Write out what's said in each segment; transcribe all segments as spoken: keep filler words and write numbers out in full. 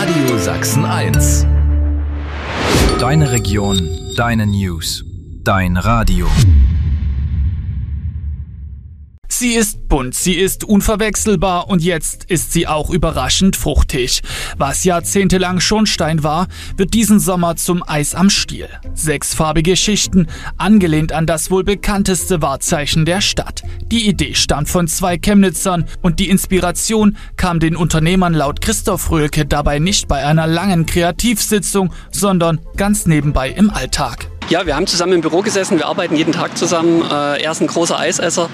Radio Sachsen eins. Deine Region, deine News, dein Radio. Sie ist bunt, sie ist unverwechselbar und jetzt ist sie auch überraschend fruchtig. Was jahrzehntelang Schornstein war, wird diesen Sommer zum Eis am Stiel. Sechsfarbige Schichten, angelehnt an das wohl bekannteste Wahrzeichen der Stadt. Die Idee stammt von zwei Chemnitzern und die Inspiration kam den Unternehmern laut Christoph Röhlke dabei nicht bei einer langen Kreativsitzung, sondern ganz nebenbei im Alltag. Ja, wir haben zusammen im Büro gesessen, wir arbeiten jeden Tag zusammen. Äh, er ist ein großer Eisesser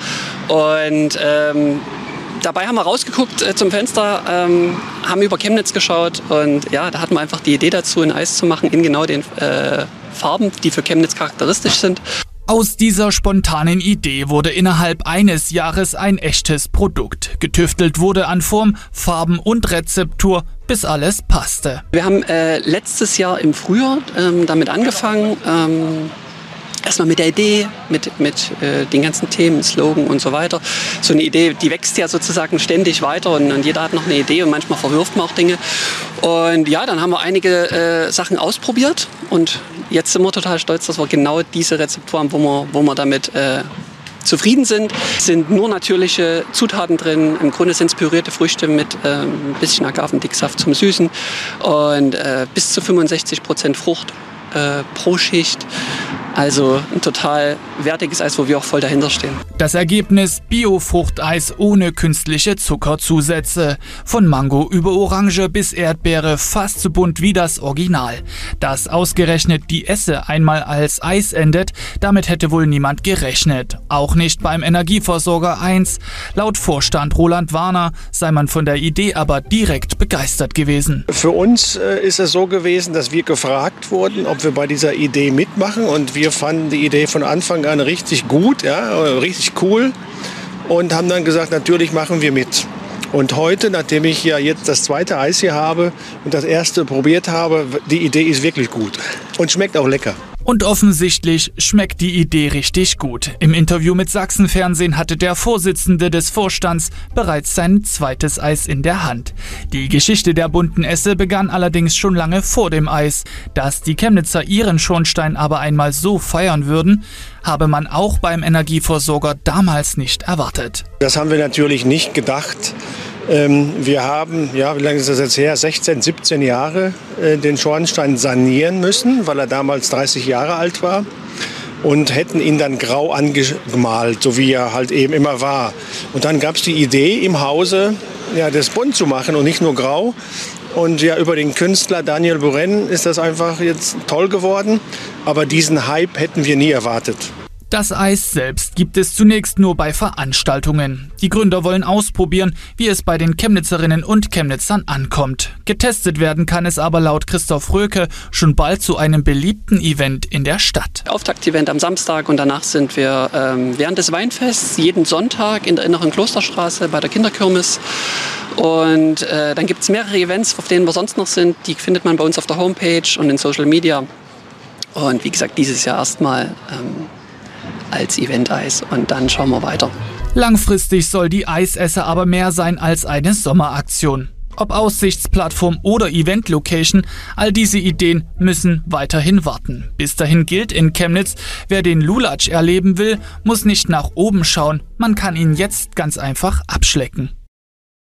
und ähm, dabei haben wir rausgeguckt äh, zum Fenster, ähm, haben über Chemnitz geschaut und ja, da hatten wir einfach die Idee dazu, ein Eis zu machen in genau den äh, Farben, die für Chemnitz charakteristisch sind. Aus dieser spontanen Idee wurde innerhalb eines Jahres ein echtes Produkt. Getüftelt wurde an Form, Farben und Rezeptur, bis alles passte. Wir haben äh, letztes Jahr im Frühjahr ähm, damit angefangen. Ähm, Erstmal mit der Idee, mit, mit äh, den ganzen Themen, Slogan und so weiter. So eine Idee, die wächst ja sozusagen ständig weiter und, und jeder hat noch eine Idee und manchmal verwirft man auch Dinge. Und ja, dann haben wir einige äh, Sachen ausprobiert und jetzt sind wir total stolz, dass wir genau diese Rezeptur haben, wo wir, wo wir damit äh, zufrieden sind. Es sind nur natürliche Zutaten drin. Im Grunde sind es pürierte Früchte mit äh, ein bisschen Agavendicksaft zum Süßen und äh, bis zu fünfundsechzig Prozent Frucht äh, pro Schicht. Also ein total wertiges Eis, wo wir auch voll dahinter stehen. Das Ergebnis: Bio-Fruchteis ohne künstliche Zuckerzusätze. Von Mango über Orange bis Erdbeere, fast so bunt wie das Original. Dass ausgerechnet die Esse einmal als Eis endet, damit hätte wohl niemand gerechnet. Auch nicht beim Energieversorger eins. Laut Vorstand Roland Warner sei man von der Idee aber direkt begeistert gewesen. Für uns äh, ist es so gewesen, dass wir gefragt wurden, ob wir bei dieser Idee mitmachen, und wir fanden die Idee von Anfang an richtig gut, ja, richtig cool, und haben dann gesagt, natürlich machen wir mit. Und heute, nachdem ich ja jetzt das zweite Eis hier habe und das erste probiert habe, die Idee ist wirklich gut und schmeckt auch lecker. Und offensichtlich schmeckt die Idee richtig gut. Im Interview mit Sachsenfernsehen hatte der Vorsitzende des Vorstands bereits sein zweites Eis in der Hand. Die Geschichte der bunten Esse begann allerdings schon lange vor dem Eis. Dass die Chemnitzer ihren Schornstein aber einmal so feiern würden, habe man auch beim Energieversorger damals nicht erwartet. Das haben wir natürlich nicht gedacht. Wir haben, ja, wie lange ist das jetzt her, sechzehn, siebzehn Jahre äh, den Schornstein sanieren müssen, weil er damals dreißig Jahre alt war, und hätten ihn dann grau angemalt, so wie er halt eben immer war. Und dann gab es die Idee im Hause, ja, das bunt zu machen und nicht nur grau. Und ja, über den Künstler Daniel Buren ist das einfach jetzt toll geworden, aber diesen Hype hätten wir nie erwartet. Das Eis selbst gibt es zunächst nur bei Veranstaltungen. Die Gründer wollen ausprobieren, wie es bei den Chemnitzerinnen und Chemnitzern ankommt. Getestet werden kann es aber laut Christoph Röhlke schon bald zu einem beliebten Event in der Stadt. Auftaktevent am Samstag und danach sind wir ähm, während des Weinfests jeden Sonntag in der Inneren Klosterstraße bei der Kinderkirmes. Und äh, dann gibt es mehrere Events, auf denen wir sonst noch sind. Die findet man bei uns auf der Homepage und in Social Media. Und wie gesagt, dieses Jahr erstmal ähm, als Event-Eis, und dann schauen wir weiter. Langfristig soll die Eisesse aber mehr sein als eine Sommeraktion. Ob Aussichtsplattform oder Event-Location, all diese Ideen müssen weiterhin warten. Bis dahin gilt in Chemnitz: Wer den Lulatsch erleben will, muss nicht nach oben schauen, man kann ihn jetzt ganz einfach abschlecken.